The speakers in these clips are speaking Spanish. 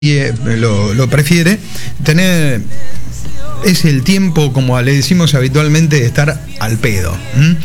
lo prefiere, tener es el tiempo, como le decimos habitualmente, de estar al pedo.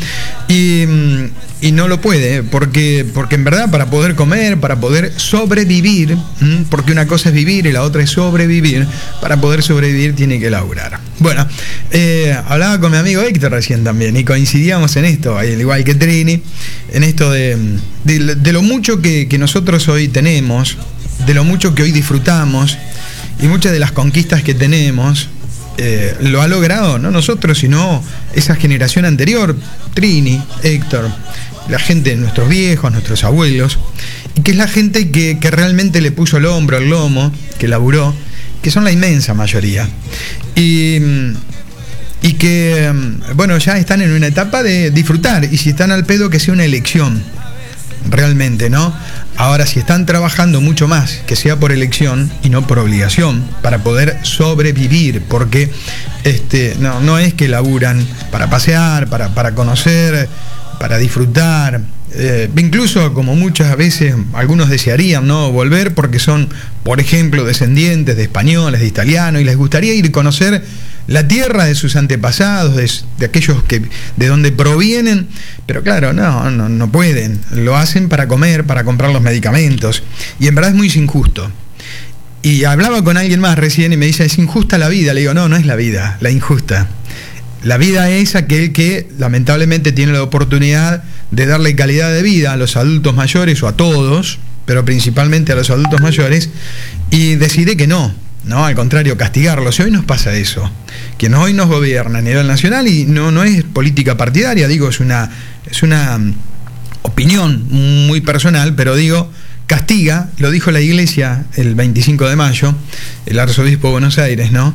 Y no lo puede, porque en verdad para poder comer, para poder sobrevivir, porque una cosa es vivir y la otra es sobrevivir, para poder sobrevivir tiene que laburar. Bueno, hablaba con mi amigo Héctor recién también y coincidíamos en esto, al igual que Trini, en esto de lo mucho que nosotros hoy tenemos, de lo mucho que hoy disfrutamos y muchas de las conquistas que tenemos. Lo ha logrado no nosotros, sino esa generación anterior, Trini, Héctor, la gente, nuestros viejos, nuestros abuelos, y que es la gente que realmente le puso el hombro, el lomo, que laburó, que son la inmensa mayoría. Y que, bueno, ya están en una etapa de disfrutar, y si están al pedo, que sea una elección, realmente, ¿no? Ahora, si están trabajando mucho más, que sea por elección y no por obligación, para poder sobrevivir, porque no es que laburan para pasear, para conocer, para disfrutar, incluso como muchas veces algunos desearían, ¿no?, volver porque son, por ejemplo, descendientes de españoles, de italianos, y les gustaría ir a conocer la tierra de sus antepasados, de aquellos de donde provienen, pero claro, no pueden, lo hacen para comer, para comprar los medicamentos, y en verdad es muy injusto. Y hablaba con alguien más recién y me dice, es injusta la vida. Le digo, no es la vida, la injusta. La vida es aquel que lamentablemente tiene la oportunidad de darle calidad de vida a los adultos mayores o a todos, pero principalmente a los adultos mayores, y decide que no, al contrario, castigarlos. Y hoy nos pasa eso. Quien hoy nos gobierna a nivel nacional, y no es política partidaria, digo, es una opinión muy personal, pero digo, castiga, lo dijo la Iglesia el 25 de mayo, el arzobispo de Buenos Aires, ¿no?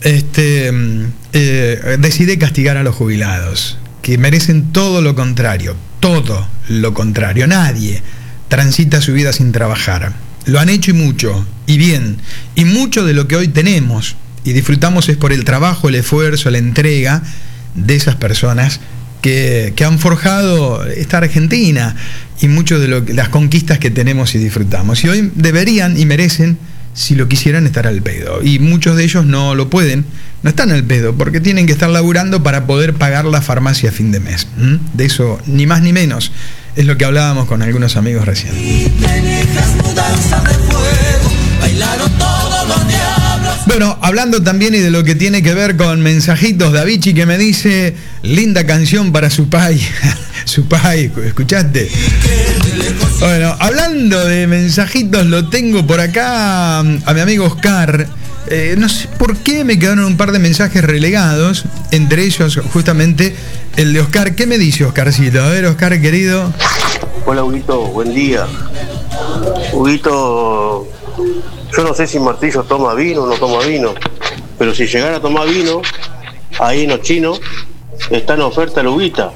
Decide castigar a los jubilados, que merecen todo lo contrario. Nadie transita su vida sin trabajar. Lo han hecho y mucho, y bien, y mucho de lo que hoy tenemos y disfrutamos es por el trabajo, el esfuerzo, la entrega de esas personas que han forjado esta Argentina y mucho de las conquistas que tenemos y disfrutamos. Y hoy deberían y merecen, si lo quisieran, estar al pedo. Y muchos de ellos no lo pueden, no están al pedo, porque tienen que estar laburando para poder pagar la farmacia a fin de mes. De eso, ni más ni menos, es lo que hablábamos con algunos amigos recién. Bueno, hablando también y de lo que tiene que ver con mensajitos, Davichi que me dice, linda canción para su pai. Su pai, ¿escuchaste? Bueno, hablando de mensajitos, lo tengo por acá a mi amigo Oscar. No sé por qué me quedaron un par de mensajes relegados, entre ellos justamente el de Oscar. ¿Qué me dice Oscarcito? A ver, Oscar, querido. Hola, Huguito, buen día. Huguito, yo no sé si Martillo toma vino o no toma vino, pero si llegara a tomar vino, ahí en los chinos está en oferta la Huguita.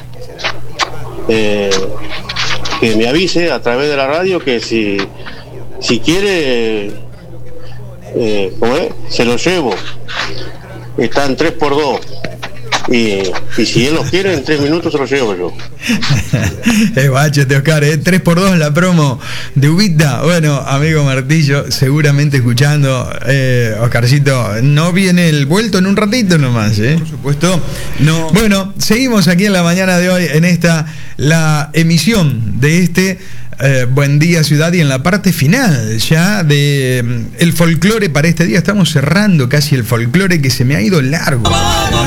Que me avise a través de la radio que si quiere, se lo llevo. Están 3x2. Y si él los quiere, en 3 minutos se los llevo yo. Báchete, Oscar, 3x2 la promo de Ubita. Bueno, amigo Martillo, seguramente escuchando, Oscarcito, no viene el vuelto en un ratito nomás, por supuesto. No. Bueno, seguimos aquí en la mañana de hoy, en la emisión de Buen Día Ciudad, y en la parte final ya de el folclore para este día. Estamos cerrando casi el folclore, que se me ha ido largo.